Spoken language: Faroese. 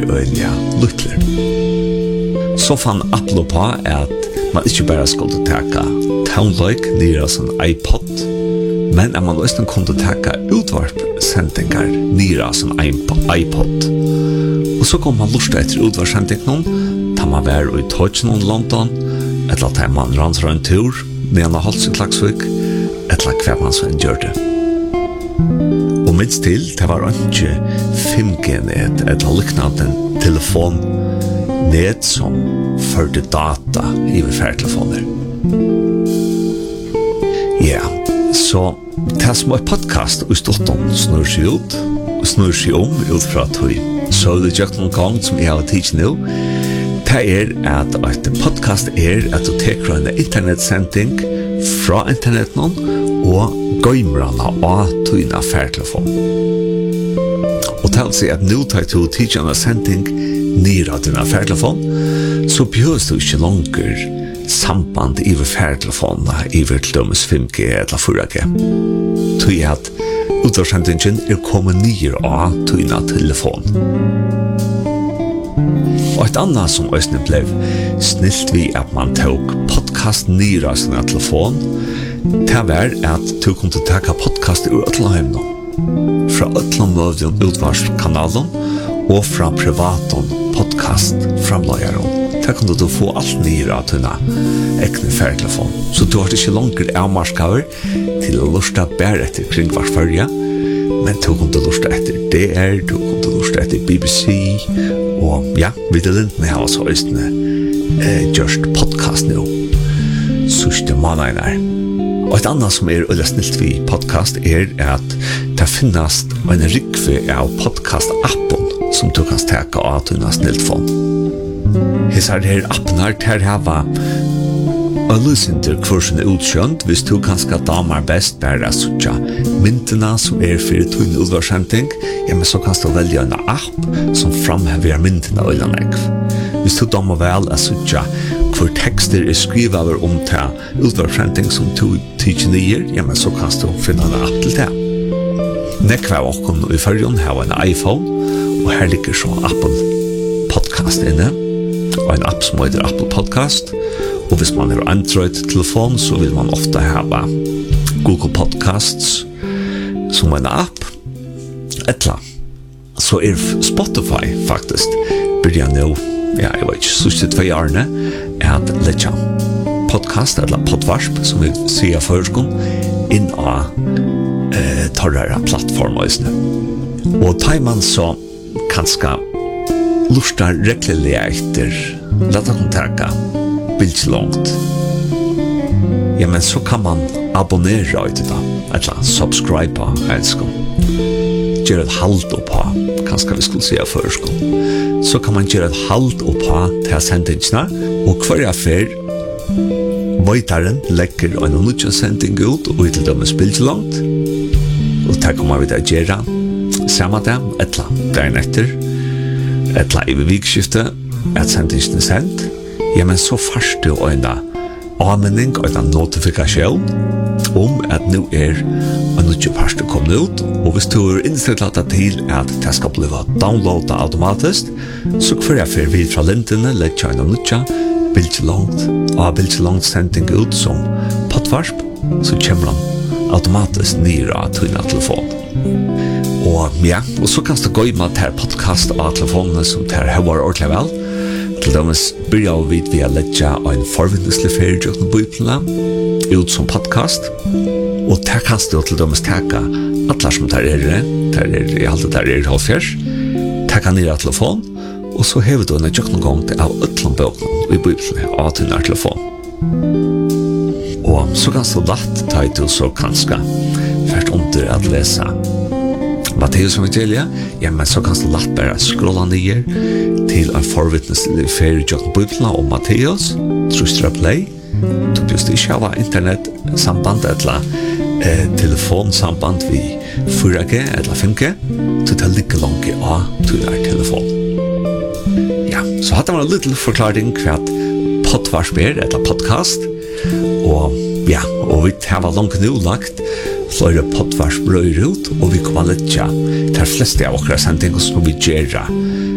øyelig luttler. Så fann Apple på at man ikke bare skulle teka download nere som iPod, men at man også kunne teka utvarpsendingar nere som iPod. Og så kom man lust etter utvarpsendingen, da man var i Tøtjen i London, eller da man rann fra en tur, nede av Hals i Klaksvik, eller hver man så enn gjør det. Og minst til, det var ikke 5G-net, eller liknande telefonnet som førte data i færtelefoner. Ja, så det som er podcast i Stockholm snur seg ut, og snur seg ut fra tog. Så det gjør noen gang som jeg har tid nå, det at et podcast at du teker en internetsending fra internetten og gøymrene av togene færtelefon. Og til å si at nå tar du tidligere sending nere av dine færtelefon, så behøves du ikke langer samband i færtelefonene i til dømes 5G eller 4G. Tog at utvarsendingen kommet nere av togene telefon. Og et annet som også ble snilt vi at man tok podcast nere av sin telefon, det var at du kunne ta podcast ur Øtlandheim nå. Fra Øtlandmøvden utvarskanalen og fra privaten podcast framløyeren. Der kunne du få alt nere av dine ekne færtelefon. Så du har ikke langer avmarskaver til å lusta bare etter kringvarsfølge, men du kunne lusta etter DR, du kunne lusta etter BBC, og ja, Viddelintene har også østene gjørst podcast nå. Sørste måneder. Og et annet som øyelig snilt vi podcast at det finnes en rikve av podcast-appen som du kan steke av til en sniltfond. Hesa her appen her til hava Øylysinter kursen utkjønt hvis du kanskje damer best bare suttja myntene som for tøyne utvarsending, men så kan du velge en app som framhever myntene øylandegg. Hvis du damer vel suttja hvor tekster skrivet over til utvarsending som du tykker nye, men så kan du finne en app til det. Nekva av okken i førjen har en iPhone, og her ligger så appen podcast inne, og en app som heter Apple Podcast. Og hvis man har Android-telefon, så vil man ofte ha Google Podcasts som en app. Etla. Så Spotify faktisk begynner nå, jeg vet ikke, siste 2 årene, at letja podcast, eller podvarsp, som vi sier førskon, inn av torrere plattformer. Og tar man så kanskje lustar rekkelig etter, leta kontakta bildslångt. Ja, men så kan man abonnera ut det, eller subscribe, elskon. Gjør et halvt oppa, kanskje vi skulle si av førskon. Så kan man gjøre et halvt oppa til sendingsene, og hver affær møytaren legger en nødvendig sending ut, og til dem bildslångt. Og der kommer vi til å gjøre samme dem, etla dagen etter, etla i vikskiftet, at sendingen sendt. Ja, men så først du en anmenning og en notifikasjon at nå en nødvendig parst kommet ut, og hvis du innstilt til at det skal bli downloadet automatisk, så får jeg for vid fra lintene, legger jeg en nødvendig bildlangt sending ut som podvarsp, så kommer han automatisk nere av tøyne telefon. Og ja, og så kan du gå i med til podcast av telefonene som tar høyere ordentlig vel. Til dømes begynner vi via letja en forvindeslig ferie til bøyplene ut som podcast. Og der kan du til dømes teka alle som tar i alt det halvfjers, teka nere av telefon, og så hever du en noen gang til av utlandbøkene i bøyplene av til telefon. Og så kan du lagt ta i til så kanskje først under at lese Matteus evangeliet, ja, men så kan du lagt bare scrolla ned til en forvittneslig ferie i Bibelen om Matteus, trustra play, du just ikke ha internetsamband eller telefonsamband vi 4G eller 5G, til det ligger langt av til telefon. Ja, så hadde man en liten forklaring hva podvarsp eller podcast, og ja, og vi har langt nå lagt flere podvarsp røyre ut, og vi kommer litt til de fleste av okra sendinger som vi gjør